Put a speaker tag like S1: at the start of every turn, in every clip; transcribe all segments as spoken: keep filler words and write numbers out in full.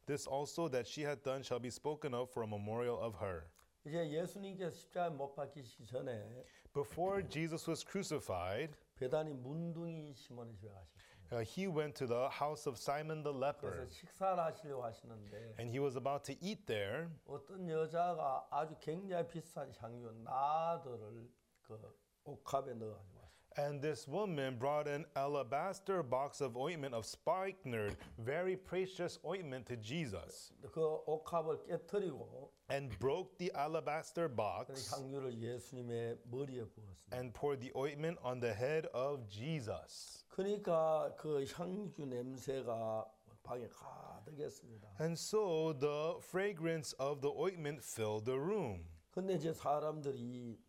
S1: This also that she hath done shall be spoken of for a memorial of her.
S2: 이제 예수님께서 십자가에 못 박히시기 전에
S1: Before Jesus was crucified,
S2: 베다니 문둥이 시몬의 집에 가셨습니다.
S1: uh, he went to the house of Simon the
S2: 그래서
S1: leper,
S2: 식사를 하시려고 하시는데
S1: and he was about to eat there.
S2: 어떤 여자가 아주 굉장히 비싼 향유 나들을 그 옥합에 넣어가지고 왔어요.
S1: And this woman brought an alabaster box of ointment of spikenard, very precious ointment to Jesus,
S2: 그 옥합을 깨뜨리고
S1: and broke the alabaster
S2: 그
S1: box
S2: 향유를 예수님의 머리에 부었습니다.
S1: and poured the ointment on the head of Jesus.
S2: 그러니까 그 향유 냄새가 방에 가득했습니다.
S1: And so the fragrance of the ointment filled the room.
S2: 근데 이제 사람들이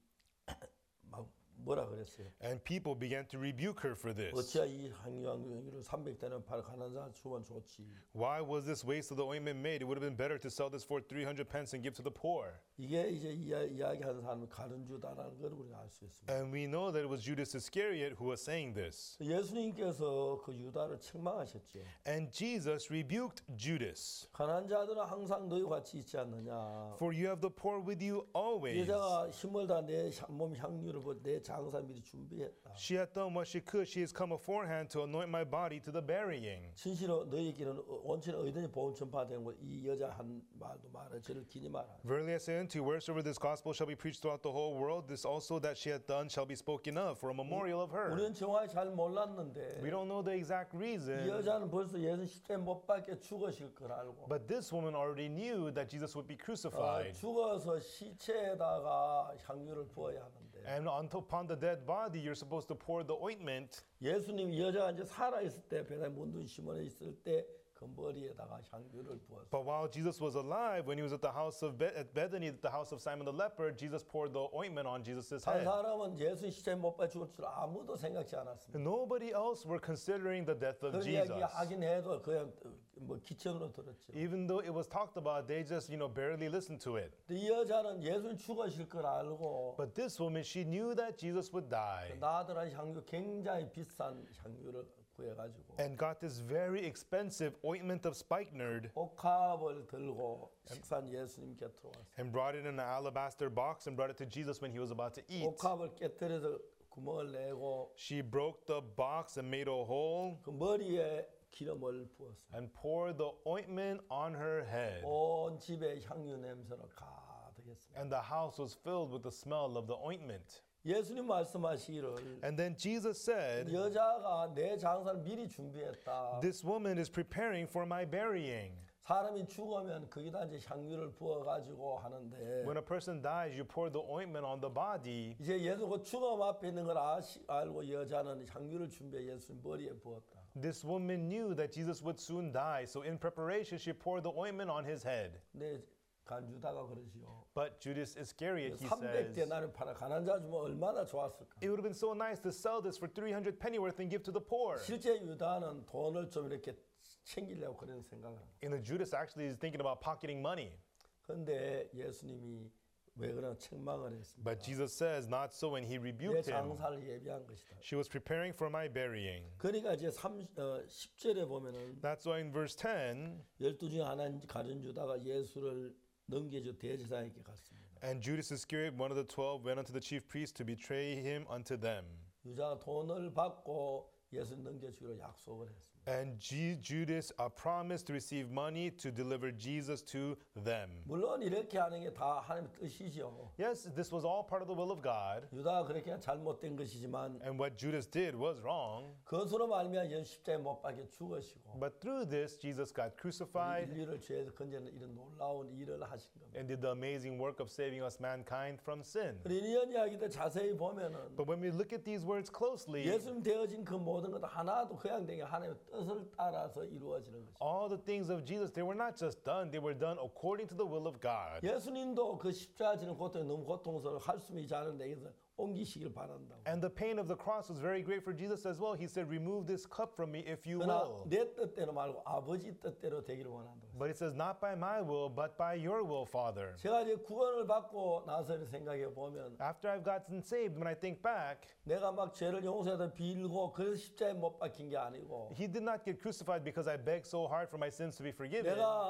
S2: 막 뭐라 그랬어요?
S1: And people began to rebuke her for this.
S2: 어찌야 이 향유 향유를 삼백 대는 팔 가난한 사람 주면 좋지.
S1: Why was this waste of the ointment made? It would have been better to sell this for three hundred pence and give to the poor.
S2: 이게 이제 이야, 이야기하는 사람이 가룟 주다라는 걸 우리가 알 수 있습니다.
S1: And we know that it was Judas Iscariot who was saying this.
S2: 예수님께서 그 유다를 책망하셨죠.
S1: And Jesus rebuked Judas.
S2: 가난한 자들은 항상 너희와 같이 있지 않느냐.
S1: For you have the poor with you always.
S2: 여자가 힘을 다 내 몸 향유를 내 장사 미리 준비했다.
S1: She had done what she could. She has come beforehand to anoint my body to the burying.
S2: 진실로 너희에게는 원치는 어디든지 복음 전파되는 것. 이 여자 한 말도 말아 저를 기니 마라.
S1: Verily I say unto you, wheresoever this gospel shall be preached throughout the whole world, this also that she hath done shall be spoken of for a memorial of her.
S2: 우리는 정확히 잘 몰랐는데
S1: We don't know the exact
S2: 이
S1: reason,
S2: 여자는 벌써 예수 십자가에 못 박혀 죽으실 걸 알고
S1: but this woman already knew that Jesus would be
S2: 어,
S1: crucified.
S2: 죽어서 시체에다가 향유를 부어야 하는데
S1: And on top- upon the dead body, you're supposed to pour the ointment.
S2: 예수님 여자가 이제 살아 있을 때 베다니 문둥이 시몬에 있을 때 그 머리에다가 향유를 부었어요.
S1: But while Jesus was alive, when he was at the house of Be- at Bethany, at the house of Simon the leper, Jesus poured the ointment on Jesus'
S2: 한
S1: head.
S2: 사람은 예수 십자가에 못 박혀 죽을 줄 아무도 생각지 않았습니다.
S1: Nobody else were considering the death of
S2: 그런 이야기
S1: Jesus.
S2: 하긴 해도 그냥 뭐 기천으로 들었죠.
S1: Even though it was talked about, they just, you know, barely listened to it.
S2: 이 여자는 예수님 죽으실 걸 알고
S1: But this woman, she knew that Jesus would die
S2: 나들한 향유 굉장히 비싼 향유를 구해가지고
S1: and got this very expensive ointment of spikenard
S2: 옥합을 들고 식사한 예수님 곁으로 왔어요.
S1: and brought it in an alabaster box and brought it to Jesus when he was about to eat.
S2: 옥합을 깨뜨려서 구멍을 내고
S1: She broke the box and made a hole
S2: 그 머리에 기름을 부었어요.
S1: and poured the ointment on her head.
S2: 온 집에 향유 냄새로 가득했습니다.
S1: And the house was filled with the smell of the ointment.
S2: 예수님 말씀하시기를
S1: And then Jesus said,
S2: 여자가 내 장사를 미리 준비했다.
S1: this woman is preparing for my burying.
S2: 사람이 죽으면 거기다 이제 향유를 부어가지고 하는데
S1: When a person dies, you pour the ointment on the body.
S2: 이제 예수 그 죽음 앞에 있는 걸 아시, 알고 여자는 향유를 준비해 예수님 머리에 부었다.
S1: This woman knew that Jesus would soon die, so in preparation, she poured the ointment on his head.
S2: 근데 간주다가 그러지요.
S1: But Judas Iscariot, he
S2: 삼백
S1: says,
S2: 데나리 팔아 가난한 자 주면 얼마나 좋았을까.
S1: it would have been so nice to sell this for three hundred pennyworth and give to the poor.
S2: 실제 유다는 돈을 좀 이렇게 챙기려고 그런 생각을 합니다.
S1: And the Judas actually is thinking about pocketing money.
S2: 그런데 예수님이 왜 그런 책망을 했습니까?
S1: But Jesus says, not so, and he
S2: 내
S1: rebuked him.
S2: 장사를 예비한 것이다.
S1: She was preparing for my burying.
S2: 그러니까 이제 삼, 어, 십 절에 보면은
S1: That's why in verse ten,
S2: 열두 중에 하나인 가룟 유다가 예수를 넘겨줘 대제사장에게 갔습니다.
S1: and Judas Iscariot, one of the twelve, went unto the chief priests to betray him unto them.
S2: 유다가 돈을 받고 예수 넘겨주기로 약속을 했습니다.
S1: And G- Judas uh, promised to receive money to deliver Jesus to them.
S2: 물론 이렇게 하는 게 다 하나님의 뜻이죠.
S1: Yes, this was all part of the will of God.
S2: 유다가 그렇게 잘못된 것이지만
S1: And what Judas did was wrong.
S2: 그것으로 말미암아 예수 십자가에 못 박혀 죽으시고
S1: But through this, Jesus got crucified
S2: 인류를 죄에서 건져내는 이런 놀라운 일을 하신 겁니다.
S1: and did the amazing work of saving us mankind from sin.
S2: 그리고 이런 이야기들 자세히 보면은
S1: But when we look at these words closely,
S2: 예수님 되어진 그 모든 것 하나도 그냥 되게 하나님의 뜻을 따라서 이루어지는 것입니다.
S1: all the things of Jesus, they were not just done, they were done according to the will of God.
S2: 예수님도 그 십자가 지는 고통이 너무 고통스러워 할수있지 않은데 그래서 옮기시길 바란다고.
S1: And the pain of the cross was very great for Jesus as well. He said, remove this cup from me if you
S2: 그러나
S1: will.
S2: 내 뜻대로 말고 아버지 뜻대로 되기를 원한다고.
S1: But it says, not by my will, but by your will, Father.
S2: 제가 이제 구원을 받고 나서 생각해 보면
S1: After I've gotten saved, when I think back,
S2: 내가 막 죄를 용서해서 빌고 그래서 십자가에 못 박힌 게 아니고
S1: he did not get crucified because I begged so hard for my sins to be forgiven.
S2: 내가